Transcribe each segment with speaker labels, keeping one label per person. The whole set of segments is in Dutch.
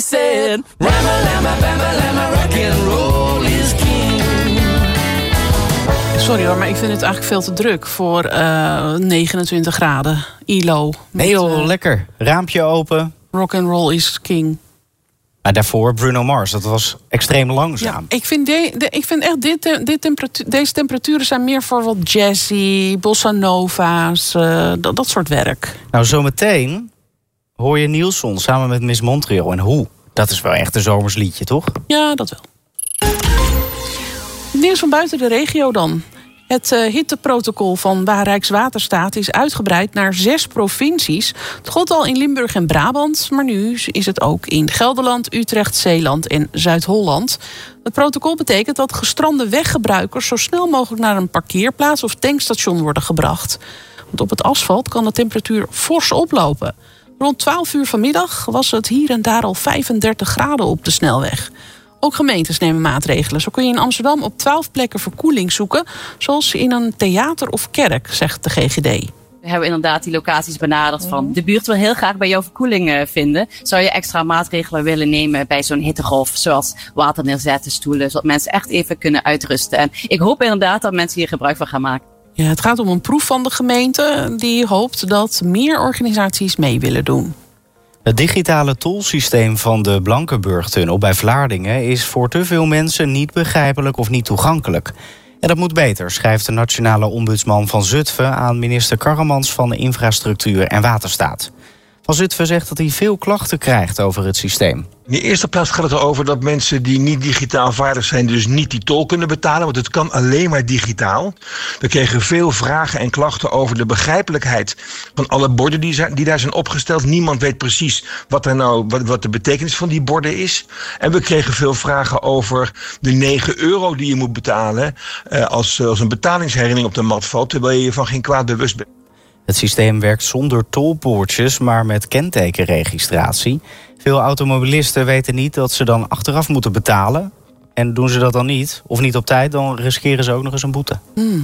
Speaker 1: said, Rama, lama, bama, lama, rock and roll is king.
Speaker 2: Sorry hoor, maar ik vind het eigenlijk veel te druk voor 29 graden. ILO.
Speaker 3: Nee joh, lekker. Raampje open.
Speaker 2: Rock and roll is king.
Speaker 3: Maar daarvoor Bruno Mars, dat was extreem langzaam.
Speaker 2: Ja, ik vind echt deze temperaturen zijn meer voor wat jazzy, bossa nova's, dat soort werk.
Speaker 3: Nou, zometeen hoor je Nielsen samen met Miss Montreal en Hoe. Dat is wel echt een zomers liedje, toch?
Speaker 2: Ja, dat wel. Nieuws van buiten de regio dan. Het hitteprotocol van Rijkswaterstaat is uitgebreid naar 6 provincies. Het gold al in Limburg en Brabant, maar nu is het ook in Gelderland, Utrecht, Zeeland en Zuid-Holland. Het protocol betekent dat gestrande weggebruikers zo snel mogelijk naar een parkeerplaats of tankstation worden gebracht. Want op het asfalt kan de temperatuur fors oplopen. Rond 12 uur vanmiddag was het hier en daar al 35 graden op de snelweg. Ook gemeentes nemen maatregelen. Zo kun je in Amsterdam op 12 plekken verkoeling zoeken, zoals in een theater of kerk, zegt de GGD.
Speaker 4: We hebben inderdaad die locaties benaderd van de buurt wil heel graag bij jou verkoeling vinden. Zou je extra maatregelen willen nemen bij zo'n hittegolf, zoals water neerzetten, stoelen, zodat mensen echt even kunnen uitrusten. En ik hoop inderdaad dat mensen hier gebruik van gaan maken.
Speaker 2: Ja, het gaat om een proef van de gemeente die hoopt dat meer organisaties mee willen doen.
Speaker 3: Het digitale tolsysteem van de Blankenburg-tunnel bij Vlaardingen is voor te veel mensen niet begrijpelijk of niet toegankelijk. En dat moet beter, schrijft de nationale ombudsman van Zutphen aan minister Karremans van Infrastructuur en Waterstaat. Van Zutphen zegt dat hij veel klachten krijgt over het systeem.
Speaker 5: In de eerste plaats gaat het erover dat mensen die niet digitaal vaardig zijn dus niet die tol kunnen betalen, want het kan alleen maar digitaal. We kregen veel vragen en klachten over de begrijpelijkheid van alle borden die daar zijn opgesteld. Niemand weet precies wat de betekenis van die borden is. En we kregen veel vragen over de €9 die je moet betalen als een betalingsherinnering op de mat valt, terwijl je je van geen kwaad bewust bent.
Speaker 3: Het systeem werkt zonder tolpoortjes, maar met kentekenregistratie. Veel automobilisten weten niet dat ze dan achteraf moeten betalen. En doen ze dat dan niet, of niet op tijd, dan riskeren ze ook nog eens een boete.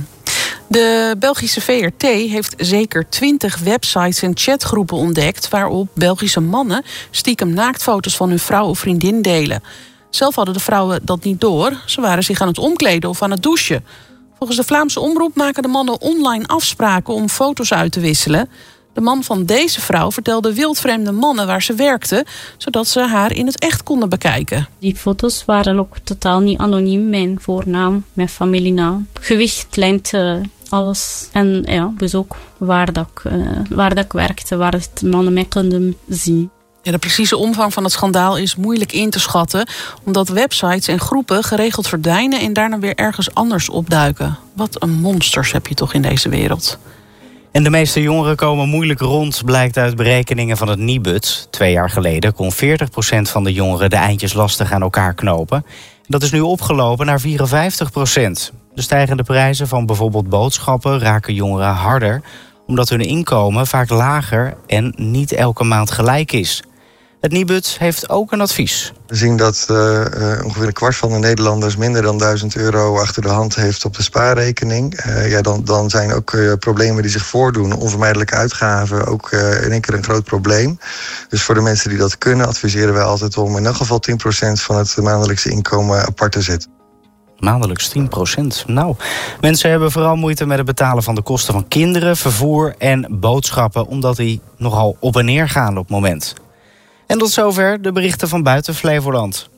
Speaker 2: De Belgische VRT heeft zeker 20 websites en chatgroepen ontdekt waarop Belgische mannen stiekem naaktfoto's van hun vrouw of vriendin delen. Zelf hadden de vrouwen dat niet door. Ze waren zich aan het omkleden of aan het douchen. Volgens de Vlaamse omroep maken de mannen online afspraken om foto's uit te wisselen. De man van deze vrouw vertelde wildvreemde mannen waar ze werkte, zodat ze haar in het echt konden bekijken.
Speaker 6: Die foto's waren ook totaal niet anoniem. Mijn voornaam, mijn familienaam, gewicht, lengte, alles. En ja, dus ook waar dat ik werkte, waar de mannen mij konden zien.
Speaker 2: Ja, de precieze omvang van het schandaal is moeilijk in te schatten, omdat websites en groepen geregeld verdwijnen en daarna weer ergens anders opduiken. Wat een monsters heb je toch in deze wereld.
Speaker 3: En de meeste jongeren komen moeilijk rond, blijkt uit berekeningen van het Nibud. 2 jaar geleden kon 40% van de jongeren de eindjes lastig aan elkaar knopen. Dat is nu opgelopen naar 54%. De stijgende prijzen van bijvoorbeeld boodschappen raken jongeren harder, omdat hun inkomen vaak lager en niet elke maand gelijk is. Het Nibud heeft ook een advies.
Speaker 7: We zien dat ongeveer een kwart van de Nederlanders minder dan €1000 achter de hand heeft op de spaarrekening. Dan zijn ook problemen die zich voordoen, onvermijdelijke uitgaven, ook in één keer een groot probleem. Dus voor de mensen die dat kunnen, adviseren wij altijd om in elk geval 10% van het maandelijkse inkomen apart te zetten.
Speaker 3: Maandelijks 10%. Nou, mensen hebben vooral moeite met het betalen van de kosten van kinderen, vervoer en boodschappen, omdat die nogal op en neer gaan op het moment. En tot zover de berichten van buiten Flevoland.